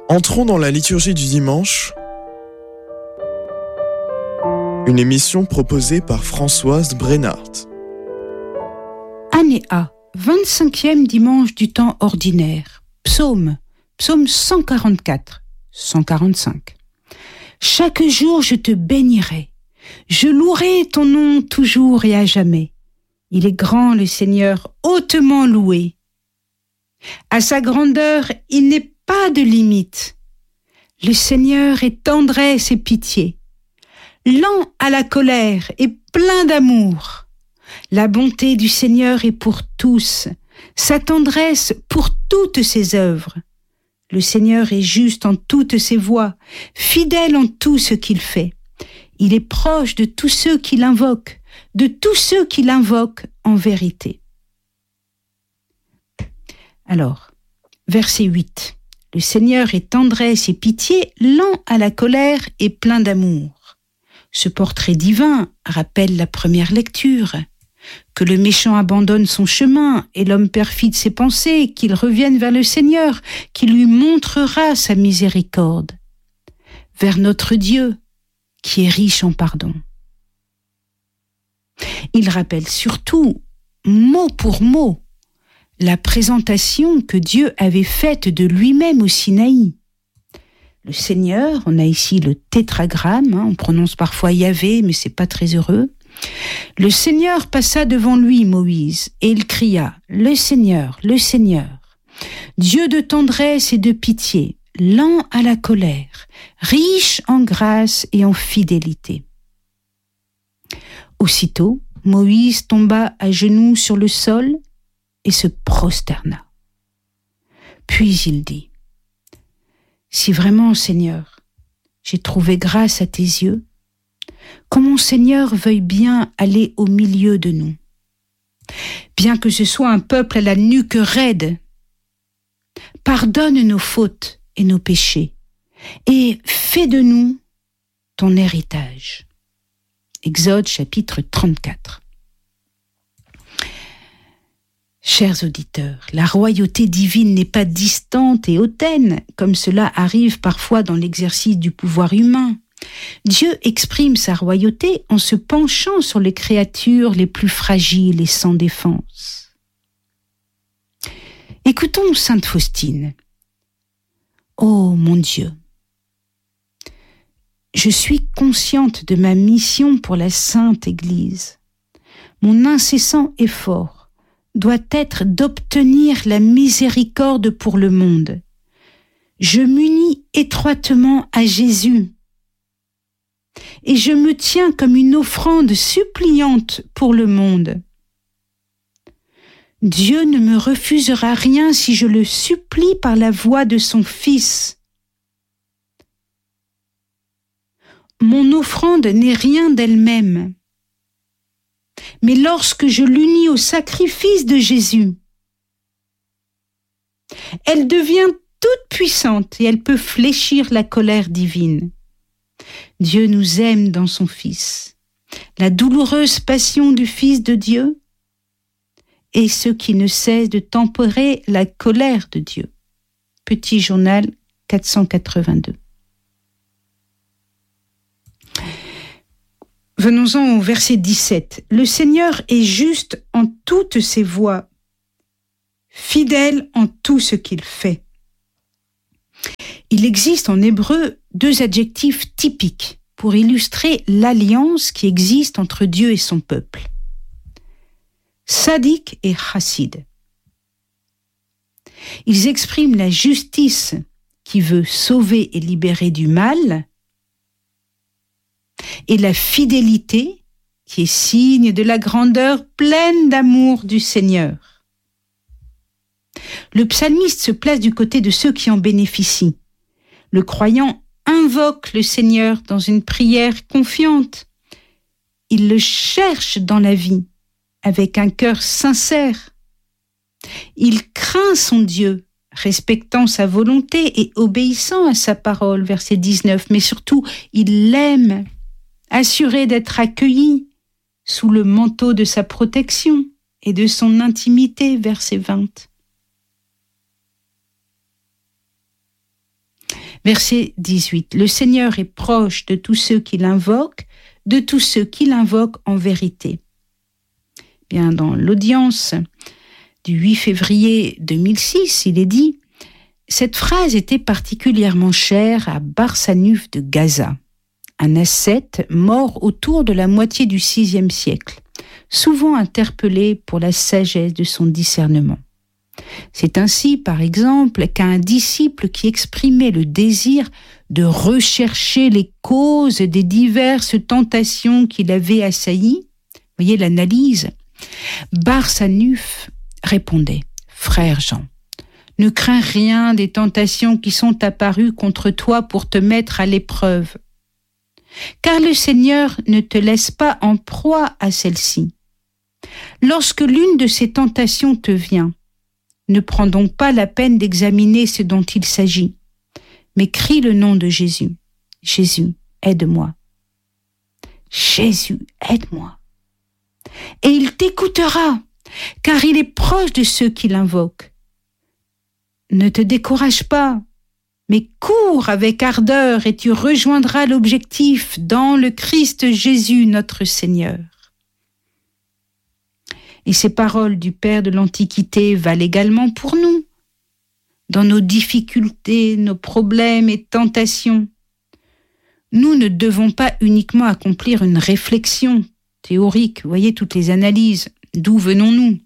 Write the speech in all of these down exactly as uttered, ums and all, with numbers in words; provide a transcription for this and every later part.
Entrons dans la liturgie du dimanche, une émission proposée par Françoise Brennart. Année A, vingt-cinquième dimanche du temps ordinaire. Psaume, psaume cent quarante-quatre, cent quarante-cinq. Chaque jour je te bénirai, je louerai ton nom toujours et à jamais. Il est grand le Seigneur, hautement loué. À sa grandeur, il n'est pas de limite. Le Seigneur est tendresse et pitié, lent à la colère et plein d'amour. La bonté du Seigneur est pour tous, sa tendresse pour toutes ses œuvres. Le Seigneur est juste en toutes ses voies, fidèle en tout ce qu'il fait. Il est proche de tous ceux qui l'invoquent, de tous ceux qui l'invoquent en vérité. Alors, verset huit. Le Seigneur est tendresse et pitié, lent à la colère et plein d'amour. Ce portrait divin rappelle la première lecture. Que le méchant abandonne son chemin et l'homme perfide ses pensées, qu'il revienne vers le Seigneur, qui lui montrera sa miséricorde. Vers notre Dieu, qui est riche en pardon. Il rappelle surtout, mot pour mot, la présentation que Dieu avait faite de lui-même au Sinaï. Le Seigneur, on a ici le tétragramme, hein, on prononce parfois Yahvé, mais c'est pas très heureux. Le Seigneur passa devant lui, Moïse, et il cria, « Le Seigneur, le Seigneur, Dieu de tendresse et de pitié, lent à la colère, riche en grâce et en fidélité. » Aussitôt, Moïse tomba à genoux sur le sol et se prosterna. Puis il dit, « Si vraiment, Seigneur, j'ai trouvé grâce à tes yeux, que mon Seigneur veuille bien aller au milieu de nous. Bien que ce soit un peuple à la nuque raide, pardonne nos fautes et nos péchés, et fais de nous ton héritage. » Exode chapitre trente-quatre. Chers auditeurs, la royauté divine n'est pas distante et hautaine, comme cela arrive parfois dans l'exercice du pouvoir humain. Dieu exprime sa royauté en se penchant sur les créatures les plus fragiles et sans défense. Écoutons Sainte Faustine. Ô mon Dieu, je suis consciente de ma mission pour la Sainte Église. Mon incessant effort doit être d'obtenir la miséricorde pour le monde. Je m'unis étroitement à Jésus et je me tiens comme une offrande suppliante pour le monde. Dieu ne me refusera rien si je le supplie par la voix de son Fils. Mon offrande n'est rien d'elle-même, mais lorsque je l'unis au sacrifice de Jésus, elle devient toute puissante et elle peut fléchir la colère divine. Dieu nous aime dans son Fils. La douloureuse passion du Fils de Dieu est ce qui ne cesse de tempérer la colère de Dieu. Petit journal quatre cent quatre-vingt-deux. Venons-en au verset dix-sept. Le Seigneur est juste en toutes ses voies, fidèle en tout ce qu'il fait. Il existe en hébreu deux adjectifs typiques pour illustrer l'alliance qui existe entre Dieu et son peuple. Sadik et chassid. Ils expriment la justice qui veut sauver et libérer du mal, et la fidélité qui est signe de la grandeur pleine d'amour du Seigneur. Le psalmiste se place du côté de ceux qui en bénéficient. Le croyant invoque le Seigneur dans une prière confiante. Il le cherche dans la vie avec un cœur sincère. Il craint son Dieu, respectant sa volonté et obéissant à sa parole, verset dix-neuf, mais surtout, il l'aime, assuré d'être accueilli sous le manteau de sa protection et de son intimité, verset vingt. Verset dix-huit. Le Seigneur est proche de tous ceux qui l'invoquent, de tous ceux qui l'invoquent en vérité. Bien, dans l'audience du huit février deux mille six, il est dit « Cette phrase était particulièrement chère à Barsanuph de Gaza, un ascète mort autour de la moitié du sixième siècle, souvent interpellé pour la sagesse de son discernement. C'est ainsi, par exemple, qu'à un disciple qui exprimait le désir de rechercher les causes des diverses tentations qui l'avaient assailli, voyez l'analyse, Barsanuph répondait « Frère Jean, ne crains rien des tentations qui sont apparues contre toi pour te mettre à l'épreuve, car le Seigneur ne te laisse pas en proie à celle-ci. Lorsque l'une de ces tentations te vient, ne prends donc pas la peine d'examiner ce dont il s'agit, mais crie le nom de Jésus. Jésus, aide-moi. Jésus, aide-moi. Et il t'écoutera, car il est proche de ceux qui l'invoquent. Ne te décourage pas, mais cours avec ardeur et tu rejoindras l'objectif dans le Christ Jésus notre Seigneur. » Et ces paroles du Père de l'Antiquité valent également pour nous. Dans nos difficultés, nos problèmes et tentations, nous ne devons pas uniquement accomplir une réflexion théorique, vous voyez toutes les analyses, d'où venons-nous?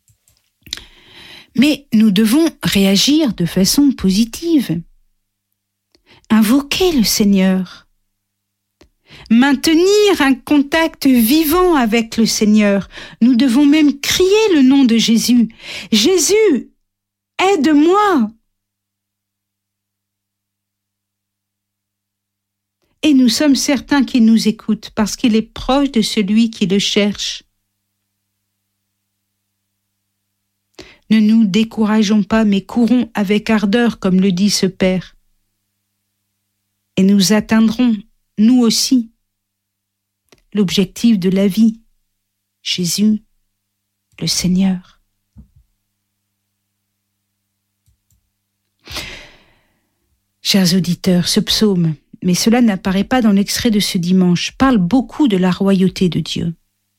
Mais nous devons réagir de façon positive. Invoquer le Seigneur. Maintenir un contact vivant avec le Seigneur. Nous devons même crier le nom de Jésus. Jésus, aide-moi! Et nous sommes certains qu'il nous écoute parce qu'il est proche de celui qui le cherche. Ne nous décourageons pas, mais courons avec ardeur, comme le dit ce Père. Et nous atteindrons, nous aussi, l'objectif de la vie, Jésus, le Seigneur. Chers auditeurs, ce psaume, mais cela n'apparaît pas dans l'extrait de ce dimanche, parle beaucoup de la royauté de Dieu.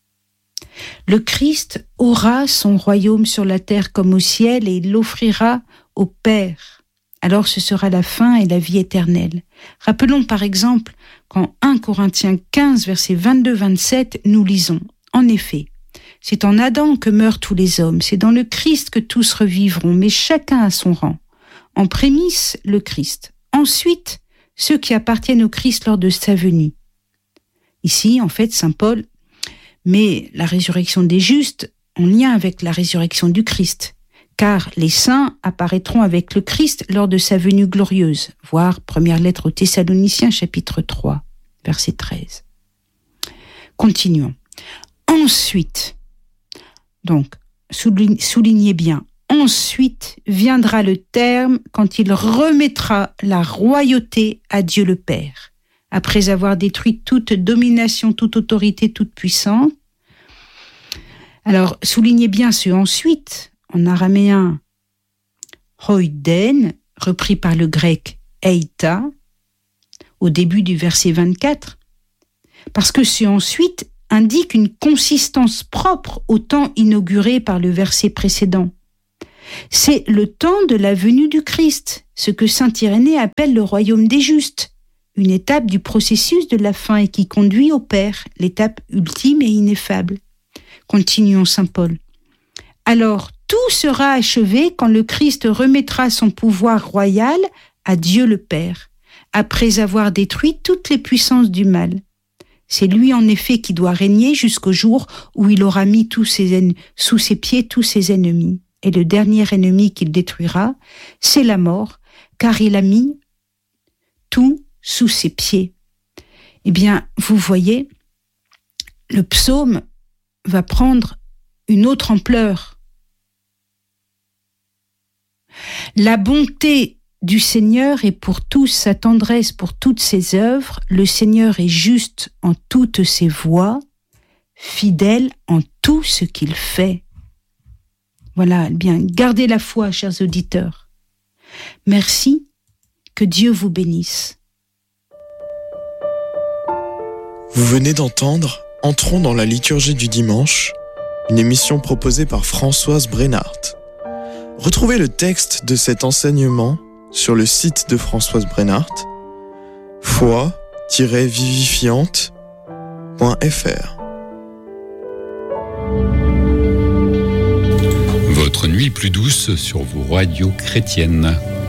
Le Christ aura son royaume sur la terre comme au ciel et il l'offrira au Père. Alors ce sera la fin et la vie éternelle. Rappelons par exemple qu'en premier Corinthiens quinze, versets vingt-deux à vingt-sept, nous lisons « En effet, c'est en Adam que meurent tous les hommes, c'est dans le Christ que tous revivront, mais chacun à son rang. En prémisse, le Christ. Ensuite, ceux qui appartiennent au Christ lors de sa venue. » Ici, en fait, saint Paul met la résurrection des justes en lien avec la résurrection du Christ, car les saints apparaîtront avec le Christ lors de sa venue glorieuse, voir première lettre aux Thessaloniciens, chapitre trois, verset treize. Continuons. Ensuite, donc, soulignez bien, ensuite viendra le terme quand il remettra la royauté à Dieu le Père, après avoir détruit toute domination, toute autorité, toute puissance. Alors, soulignez bien ce « ensuite », en araméen « hoiden », repris par le grec « eita », au début du verset vingt-quatre, parce que ce « ensuite » indique une consistance propre au temps inauguré par le verset précédent. C'est le temps de la venue du Christ, ce que saint Irénée appelle le royaume des justes, une étape du processus de la fin et qui conduit au Père, l'étape ultime et ineffable. Continuons saint Paul. Alors, tout sera achevé quand le Christ remettra son pouvoir royal à Dieu le Père, après avoir détruit toutes les puissances du mal. C'est lui en effet qui doit régner jusqu'au jour où il aura mis tous ses en... sous ses pieds tous ses ennemis. Et le dernier ennemi qu'il détruira, c'est la mort, car il a mis tout sous ses pieds. Eh bien, vous voyez, le psaume va prendre une autre ampleur. La bonté du Seigneur est pour tous, sa tendresse pour toutes ses œuvres. Le Seigneur est juste en toutes ses voies, fidèle en tout ce qu'il fait. Voilà, bien, gardez la foi, chers auditeurs. Merci Que Dieu vous bénisse. Vous venez d'entendre Entrons dans la liturgie du dimanche, une émission proposée par Françoise Brenhardt. Retrouvez le texte de cet enseignement sur le site de Françoise Brenhardt, foi tiret vivifiante point f r. Votre nuit plus douce sur vos radios chrétiennes.